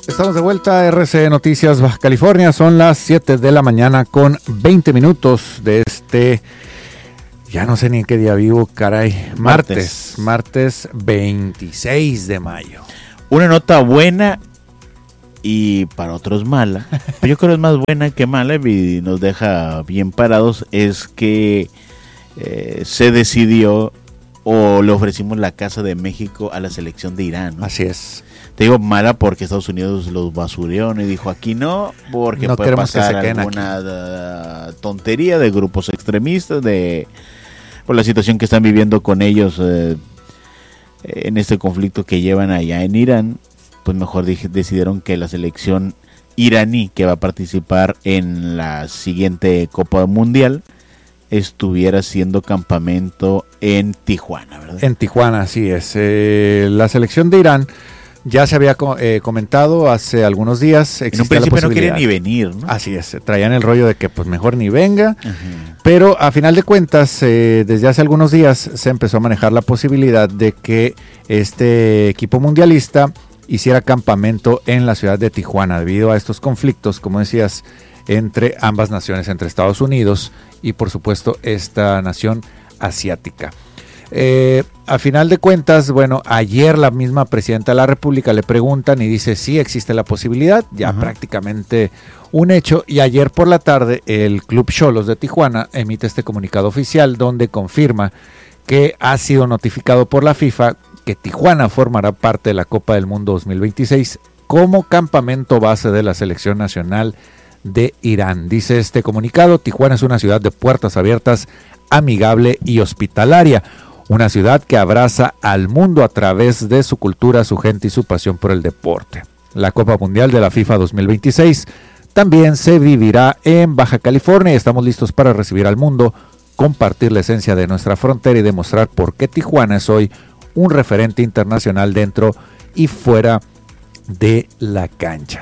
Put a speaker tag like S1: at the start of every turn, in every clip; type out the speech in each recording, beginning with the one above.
S1: Estamos de vuelta a RCN Noticias Baja California. Son las 7 de la mañana con 20 minutos de ya no sé ni en qué día vivo, caray. Martes 26 de mayo.
S2: Una nota buena y para otros mala, pero yo creo que es más buena que mala y nos deja bien parados, es que se decidió o le ofrecimos la Casa de México a la selección de Irán, ¿no?
S1: Así es.
S2: Te digo mala porque Estados Unidos los basureó y dijo aquí no, porque
S1: no
S2: puede pasar
S1: que
S2: alguna tontería de grupos extremistas, por la situación que están viviendo con ellos en este conflicto que llevan allá en Irán. Pues mejor decidieron que la selección iraní que va a participar en la siguiente Copa Mundial estuviera haciendo campamento en Tijuana, ¿verdad?
S1: En Tijuana, así es. La selección de Irán ya se había comentado hace algunos días.
S2: En un principio no querían ni venir, ¿no?
S1: Así es, traían el rollo de que pues mejor ni venga.
S2: Uh-huh.
S1: Pero a final de cuentas, desde hace algunos días se empezó a manejar la posibilidad de que este equipo mundialista hiciera campamento en la ciudad de Tijuana debido a estos conflictos, como decías, entre ambas naciones, entre Estados Unidos y por supuesto esta nación asiática. A final de cuentas, bueno, ayer la misma presidenta de la República le preguntan y dice sí existe la posibilidad, ya uh-huh. prácticamente un hecho, y ayer por la tarde el Club Xolos de Tijuana emite este comunicado oficial donde confirma que ha sido notificado por la FIFA que Tijuana formará parte de la Copa del Mundo 2026 como campamento base de la selección nacional de Irán. Dice este comunicado, Tijuana es una ciudad de puertas abiertas, amigable y hospitalaria, una ciudad que abraza al mundo a través de su cultura, su gente y su pasión por el deporte. La Copa Mundial de la FIFA 2026 también se vivirá en Baja California y estamos listos para recibir al mundo, compartir la esencia de nuestra frontera y demostrar por qué Tijuana es hoy un referente internacional dentro y fuera de la cancha.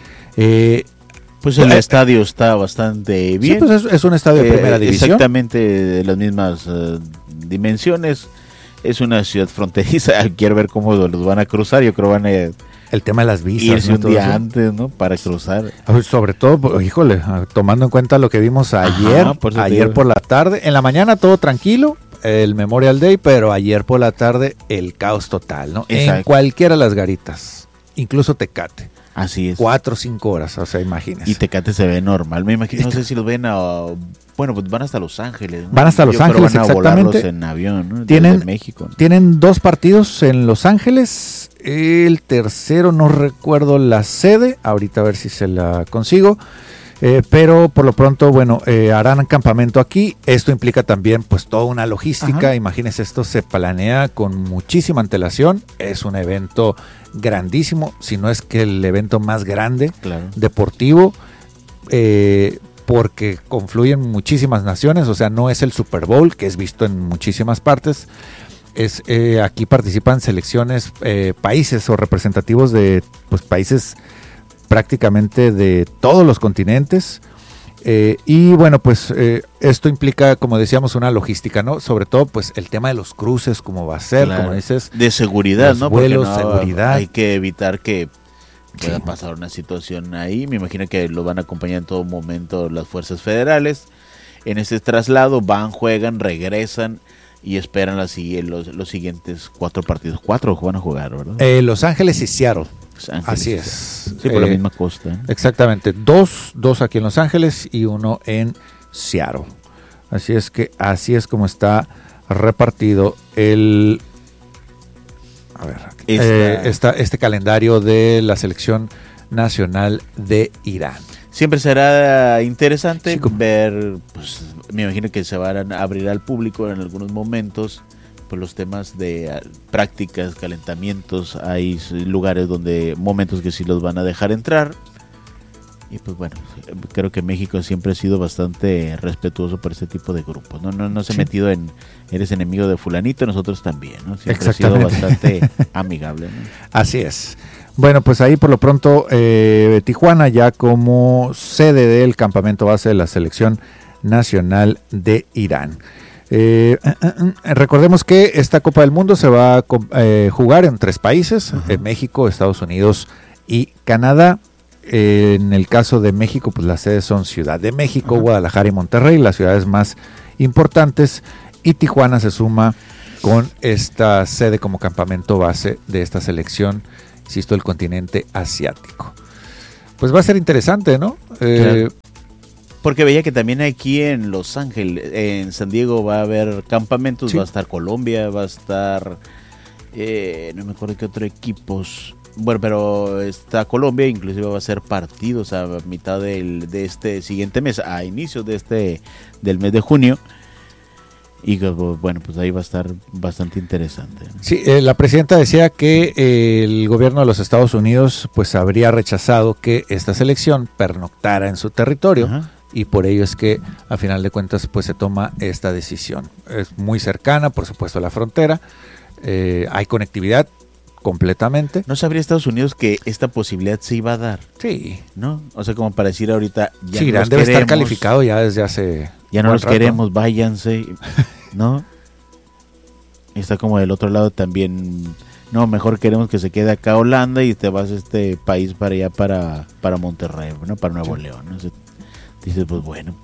S2: Pues el estadio está bastante bien.
S1: Sí, pues es un estadio de primera división.
S2: Exactamente de las mismas dimensiones. Es una ciudad fronteriza. Quiero ver cómo los van a cruzar. Yo creo van a
S1: el tema de las visas,
S2: irse un día antes, ¿no? Para cruzar.
S1: Sobre todo, híjole, tomando en cuenta lo que vimos ayer, ayer por la tarde. En la mañana todo tranquilo, el Memorial Day, pero ayer por la tarde el caos total, ¿no? Exacto. En cualquiera de las garitas, incluso Tecate.
S2: Así es.
S1: 4 o 5 horas, o sea, imagínense.
S2: Y Tecate se ve normal, me imagino, no sé si los ven bueno, pues van hasta Los Ángeles, ¿no?
S1: Van hasta Los Ángeles,
S2: van a
S1: exactamente.
S2: Volarlos en avión, ¿no?
S1: Desde
S2: México, ¿no?
S1: Tienen 2 partidos en Los Ángeles, el tercero no recuerdo la sede, ahorita a ver si se la consigo. Pero por lo pronto, bueno, harán campamento aquí. Esto implica también pues toda una logística. Ajá. Imagínense, esto se planea con muchísima antelación. Es un evento grandísimo, si no es que el evento más grande, claro, deportivo, porque confluyen muchísimas naciones. O sea, no es el Super Bowl, que es visto en muchísimas partes. Aquí participan selecciones, países o representativos de pues países prácticamente de todos los continentes, y bueno, pues esto implica, como decíamos, una logística, ¿no? Sobre todo, pues el tema de los cruces, cómo va a ser, claro, como dices,
S2: de seguridad, ¿no?
S1: Vuelos,
S2: porque
S1: seguridad.
S2: Hay que evitar que pueda pasar una situación ahí. Me imagino que lo van a acompañar en todo momento las fuerzas federales. En ese traslado van, juegan, regresan y esperan los siguientes 4 partidos. 4 van a jugar, ¿verdad?
S1: Los Ángeles y Seattle. Así es.
S2: Sí, por la misma costa, ¿eh?
S1: Exactamente. 2 aquí en Los Ángeles y 1 en Seattle. Así es que así es como está repartido este calendario de la selección nacional de Irán.
S2: Siempre será interesante ver, pues me imagino que se van a abrir al público en algunos momentos por los temas de prácticas, calentamientos. Hay lugares momentos que sí los van a dejar entrar. Y pues bueno, creo que México siempre ha sido bastante respetuoso por este tipo de grupos. No se ha metido en eres enemigo de fulanito, nosotros también, ¿no? Siempre ha sido bastante amigable, ¿no? Así
S1: es. Bueno, pues ahí por lo pronto Tijuana ya como sede del campamento base de la selección nacional de Irán. Recordemos que esta Copa del Mundo se va a jugar en 3 países, México, Estados Unidos y Canadá. En el caso de México, pues las sedes son Ciudad de México, Guadalajara y Monterrey, las ciudades más importantes, y Tijuana se suma con esta sede como campamento base de esta selección, insisto, del continente asiático. Pues va a ser interesante, ¿no?
S2: Claro. Porque veía que también aquí en Los Ángeles, en San Diego va a haber campamentos, sí. Va a estar Colombia, va a estar, no me acuerdo qué otro equipos. Bueno, pero está Colombia, inclusive va a ser partidos a mitad de este siguiente mes, a inicios del mes de junio. Y bueno, pues ahí va a estar bastante interesante.
S1: Sí, la presidenta decía que el gobierno de los Estados Unidos pues habría rechazado que esta selección pernoctara en su territorio. Ajá. Y por ello es que a final de cuentas pues se toma esta decisión. Es muy cercana, por supuesto, a la frontera, hay conectividad completamente.
S2: ¿No sabría Estados Unidos que esta posibilidad se iba a dar?
S1: Sí.
S2: ¿No? O sea, como para decir ahorita,
S1: ya sí, no los debe queremos, estar calificado ya desde hace...
S2: Ya no los rato. Queremos, váyanse, ¿no? Está como del otro lado también, no, mejor queremos que se quede acá Holanda y te vas a este país para allá, para Monterrey, ¿no? Para Nuevo León, ¿no? Dices, pues bueno.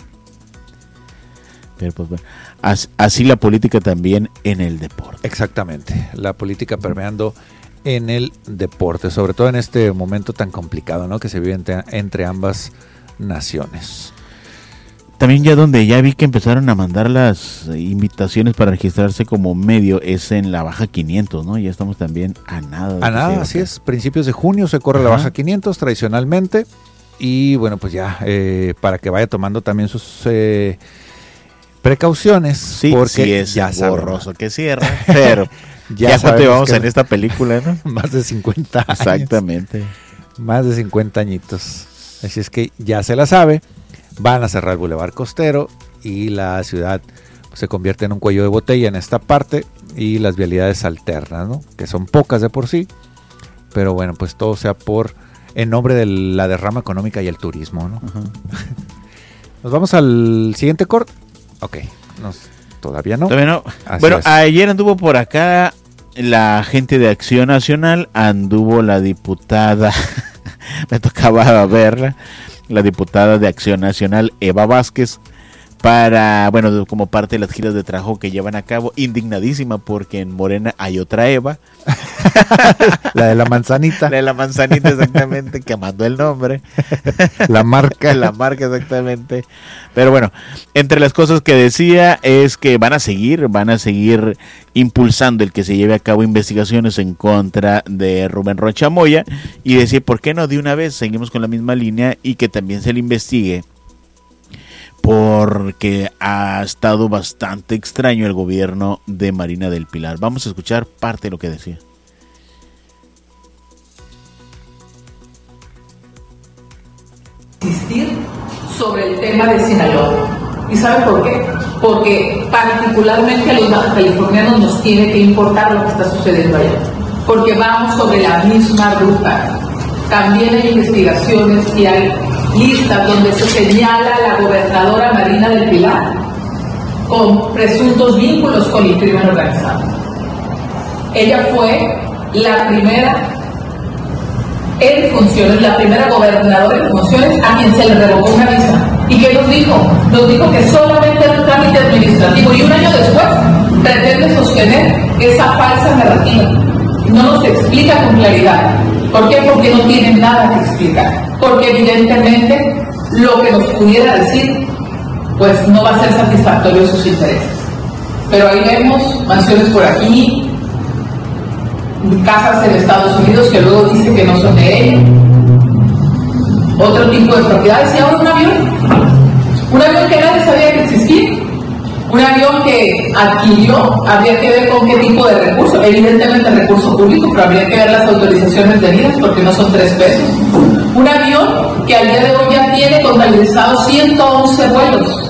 S2: Pero pues bueno. Así la política también en el deporte.
S1: Exactamente, la política permeando en el deporte, sobre todo en este momento tan complicado, ¿no? Que se vive entre ambas naciones.
S2: También ya donde ya vi que empezaron a mandar las invitaciones para registrarse como medio es en la Baja 500, ¿no? Ya estamos también a nada.
S1: A nada, así es. Principios de junio se corre la Baja 500 tradicionalmente y bueno, pues ya para que vaya tomando también sus precauciones,
S2: sí,
S1: porque
S2: sí es
S1: ya
S2: borroso que cierra, pero ya cuánto llevamos en esta película, ¿no?
S1: Más de 50 años.
S2: Exactamente.
S1: Más de 50 añitos. Así es que ya se la sabe. Van a cerrar el Boulevard Costero y la ciudad pues, se convierte en un cuello de botella en esta parte y las vialidades alternas, ¿no? Que son pocas de por sí, pero bueno, pues todo sea en nombre de la derrama económica y el turismo, ¿no? Nos vamos al siguiente corte. Ok, todavía no.
S2: Todavía no. Bueno, ayer anduvo por acá la gente de Acción Nacional, anduvo la diputada, me tocaba verla, la diputada de Acción Nacional, Eva Vázquez, como parte de las giras de trabajo que llevan a cabo, indignadísima porque en Morena hay otra Eva.
S1: La de la manzanita.
S2: La de la manzanita, exactamente, que mandó el nombre.
S1: La marca.
S2: La marca, exactamente. Pero bueno, entre las cosas que decía es que van a seguir impulsando el que se lleve a cabo investigaciones en contra de Rubén Rocha Moya y decir, ¿por qué no de una vez seguimos con la misma línea y que también se le investigue? Porque ha estado bastante extraño el gobierno de Marina del Pilar. Vamos a escuchar parte de lo que decía.
S3: Insistir sobre el tema de Sinaloa. ¿Y sabe por qué? Porque particularmente a los californianos nos tiene que importar lo que está sucediendo allá. Porque vamos sobre la misma ruta. También hay investigaciones y hay listas donde se señala a la gobernadora Marina del Pilar con presuntos vínculos con el crimen organizado. Ella fue la primera en funciones, la primera gobernadora en funciones a quien se le revocó una visa. ¿Y qué nos dijo? Nos dijo que solamente era un trámite administrativo y un año después pretende sostener esa falsa narrativa. No nos explica con claridad. ¿Por qué? Porque no tienen nada que explicar. Porque evidentemente lo que nos pudiera decir pues no va a ser satisfactorio a sus intereses. Pero ahí vemos mansiones por aquí, casas en Estados Unidos que luego dice que no son de ella, otro tipo de propiedades, y ahora un avión que nadie sabía que existía, un avión que adquirió, habría que ver con qué tipo de recurso, evidentemente recurso público, pero habría que ver las autorizaciones debidas porque no son 3 pesos, un avión que al día de hoy ya tiene contabilizados 111 vuelos,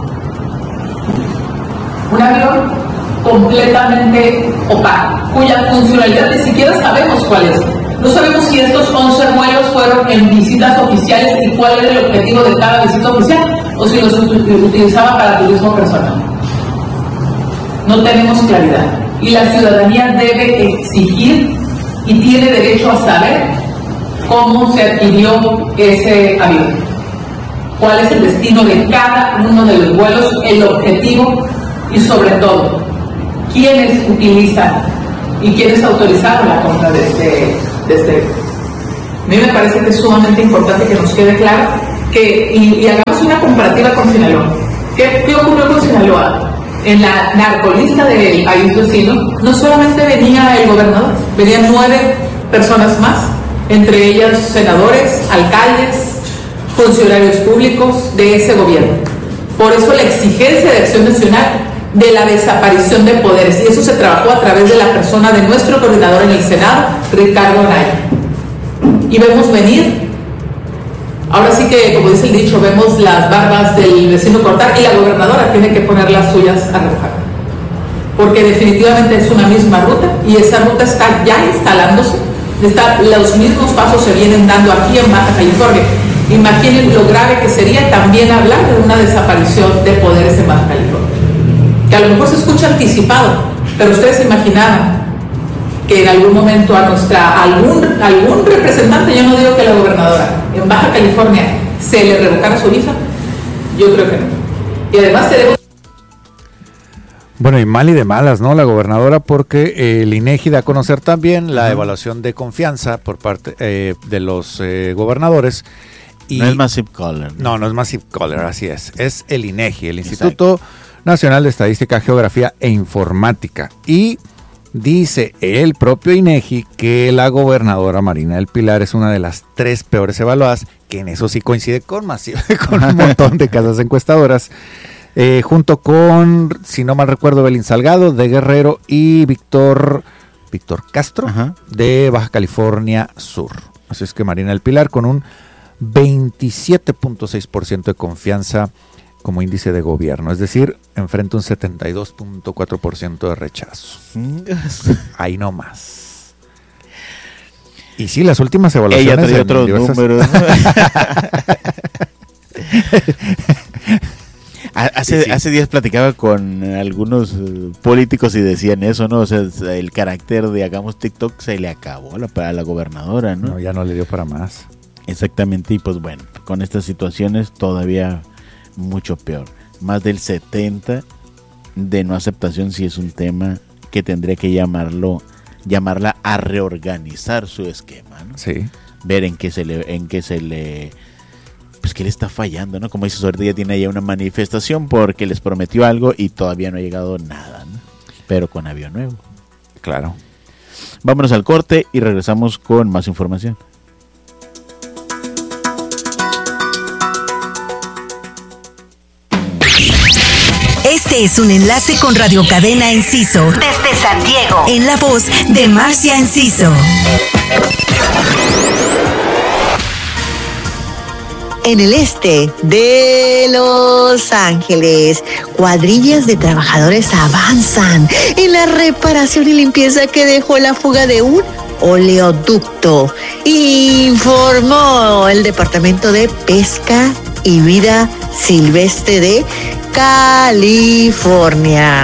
S3: un avión completamente opaco, cuya funcionalidad ni siquiera sabemos cuál es. No sabemos si estos 11 vuelos fueron en visitas oficiales y cuál era el objetivo de cada visita oficial, o si los utilizaba para turismo personal. No tenemos claridad. Y la ciudadanía debe exigir y tiene derecho a saber cómo se adquirió ese avión, cuál es el destino de cada uno de los vuelos, el objetivo y sobre todo, quiénes utilizan y quiénes autorizaron la compra de este. A mí me parece que es sumamente importante que nos quede claro que, y hagamos una comparativa con Sinaloa. ¿Qué ocurrió con Sinaloa? En la narcolista del país vecino, no solamente venía el gobernador, venían 9 personas más, entre ellas senadores, alcaldes, funcionarios públicos de ese gobierno. Por eso la exigencia de Acción Nacional de la desaparición de poderes, y eso se trabajó a través de la persona de nuestro coordinador en el Senado, Ricardo Anaya. Y vemos venir, ahora sí que, como dice el dicho, vemos las barbas del vecino cortar y la gobernadora tiene que poner las suyas a remojar. Porque definitivamente es una misma ruta y esa ruta está ya instalándose, los mismos pasos se vienen dando aquí en Baja California. Imaginen lo grave que sería también hablar de una desaparición de poderes en Baja California. Que a lo mejor se escucha anticipado, pero ustedes imaginaban que en algún momento a algún representante, yo no digo que la gobernadora, en Baja California se le revocara su visa. Yo creo que no. Y además tenemos...
S1: Bueno, y mal y de malas, ¿no? La gobernadora, porque el INEGI da a conocer también la evaluación de confianza por parte de los gobernadores. Y
S2: no es Massive Caller.
S1: No es Massive Caller, así es. Es el INEGI, el Instituto Nacional de Estadística, Geografía e Informática. Y dice el propio INEGI que la gobernadora Marina del Pilar es una de las 3 peores evaluadas, que en eso sí coincide con un montón de casas encuestadoras, junto con, si no mal recuerdo, Belín Salgado de Guerrero y Víctor Castro de Baja California Sur. Así es que Marina del Pilar con un 27.6% de confianza como índice de gobierno, es decir, enfrenta un 72.4% de rechazo. Ahí no más. Y sí, las últimas evaluaciones...
S2: Ella trae otros números. Hace días platicaba con algunos políticos y decían eso, ¿no? O sea, el carácter de hagamos TikTok se le acabó a la gobernadora, ¿no?
S1: No, ya no le dio para más.
S2: Exactamente, y pues bueno, con estas situaciones todavía mucho peor. Más del 70% de no aceptación, si es un tema que tendría que llamarla a reorganizar su esquema, ¿no?
S1: Sí.
S2: Ver en qué se le pues que le está fallando, ¿no? Como dices, ahorita ya tiene ya una manifestación porque les prometió algo y todavía no ha llegado nada, ¿no? Pero con avión nuevo.
S1: Claro.
S2: Vámonos al corte y regresamos con más información.
S4: Este es un enlace con Radio Cadena Enciso desde San Diego, en la voz de Marcia Enciso. En el este de Los Ángeles, cuadrillas de trabajadores avanzan en la reparación y limpieza que dejó la fuga de un oleoducto, informó el Departamento de Pesca y Vida Silvestre de California.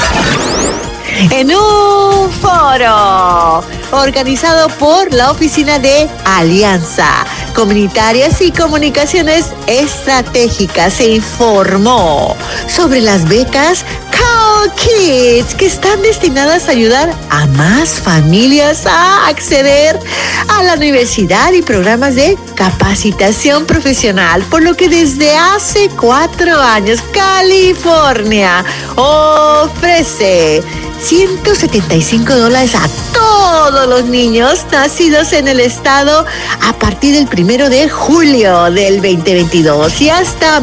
S4: En un foro organizado por la Oficina de Alianza Comunitarias y Comunicaciones Estratégicas, se informó sobre las becas Cow Kids que están destinadas a ayudar a más familias a acceder a la universidad y programas de capacitación profesional, por lo que desde hace 4 años California ofrece $175 a todos los niños nacidos en el estado a partir del 1 de julio del 2022 y hasta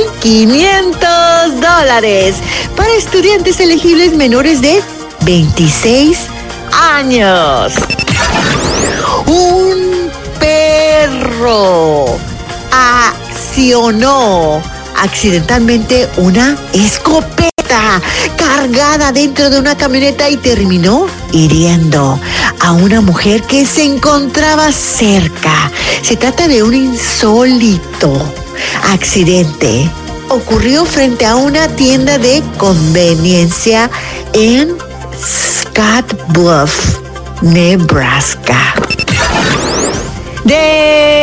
S4: $1,500 para estudiantes elegibles menores de 26 años. Un perro accionó accidentalmente una escopeta cargada dentro de una camioneta y terminó hiriendo a una mujer que se encontraba cerca. Se trata de un insólito accidente. Ocurrió frente a una tienda de conveniencia en Scott Bluff, Nebraska. De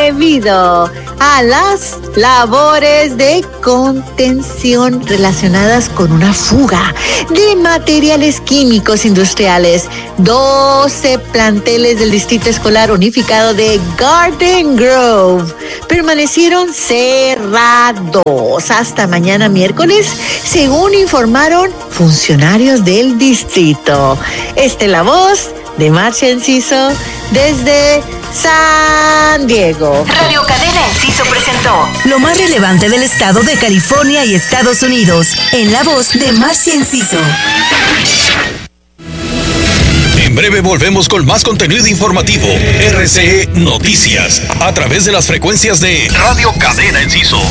S4: debido a las labores de contención relacionadas con una fuga de materiales químicos industriales. 12 planteles del Distrito Escolar Unificado de Garden Grove permanecieron cerrados hasta mañana miércoles, según informaron funcionarios del distrito. Esta es la voz de Marcia Enciso desde San Diego.
S5: Radio Cadena Enciso presentó lo más relevante del estado de California y Estados Unidos, en la voz de Marcia Enciso.
S6: En breve volvemos con más contenido informativo. RCE Noticias, a través de las frecuencias de Radio Cadena Enciso.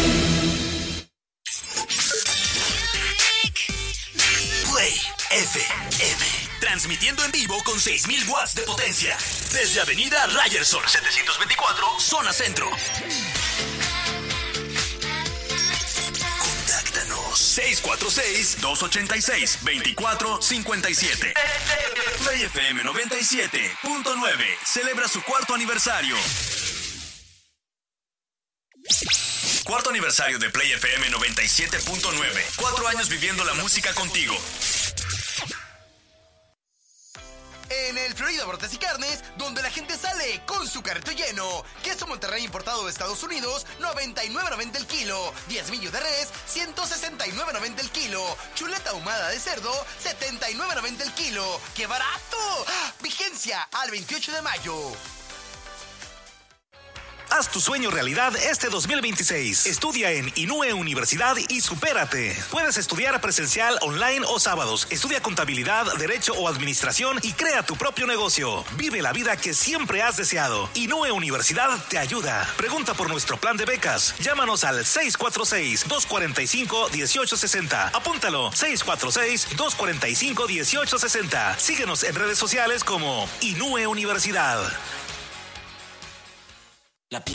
S6: Play FM, transmitiendo en vivo con 6,000 watts de potencia, desde Avenida Ryerson 724, zona centro. Contáctanos 646-286-2457. Play FM 97.9 celebra su cuarto aniversario. Cuarto aniversario de Play FM 97.9. 4 años viviendo la música contigo.
S7: En el Florida Bordas y Carnes, donde la gente sale con su carrito lleno. Queso Monterrey importado de Estados Unidos, $99.90 el kilo. 10 millos de res, $169.90 el kilo. Chuleta ahumada de cerdo, $79.90 el kilo. ¡Qué barato! Vigencia al 28 de mayo.
S6: Haz tu sueño realidad este 2026. Estudia en Inúe Universidad y supérate. Puedes estudiar presencial, online o sábados. Estudia contabilidad, derecho o administración y crea tu propio negocio. Vive la vida que siempre has deseado. Inúe Universidad te ayuda. Pregunta por nuestro plan de becas. Llámanos al 646-245-1860. Apúntalo, 646-245-1860. Síguenos en redes sociales como Inúe Universidad.
S8: La piel